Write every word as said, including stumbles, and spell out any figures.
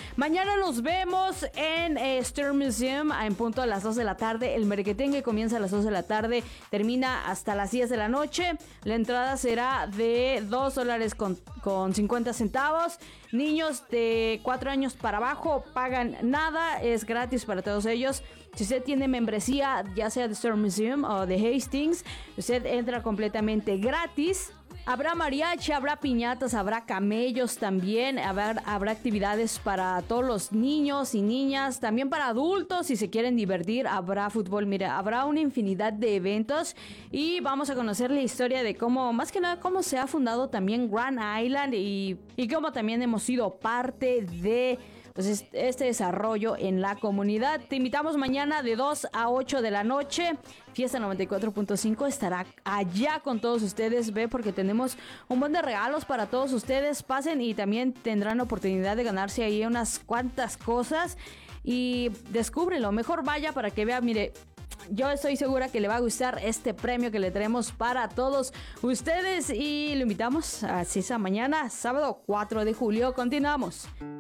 Mañana nos vemos en eh, Stern Museum en punto a las dos de la tarde. El merequetengue comienza a las dos de la tarde, termina hasta las diez de la noche. La entrada será de dos dólares con, con cincuenta centavos. Niños de cuatro años para abajo pagan nada, es gratis para todos ellos. Si usted tiene membresía, ya sea de Stern Museum o de Hastings, usted entra completamente gratis. Habrá mariachi, habrá piñatas, habrá camellos también, habrá, habrá actividades para todos los niños y niñas, también para adultos si se quieren divertir, habrá fútbol, mira, habrá una infinidad de eventos y vamos a conocer la historia de cómo, más que nada, cómo se ha fundado también Grand Island y, y cómo también hemos sido parte de pues este desarrollo en la comunidad. Te invitamos mañana de dos a ocho de la noche. Fiesta noventa y cuatro punto cinco estará allá con todos ustedes. Ve, porque tenemos un montón de regalos para todos ustedes. Pasen y también tendrán la oportunidad de ganarse ahí unas cuantas cosas. Y descúbrelo. Mejor vaya para que vea, mire. Yo estoy segura que le va a gustar este premio que le traemos para todos ustedes. Y lo invitamos a esa mañana, sábado cuatro de julio. Continuamos.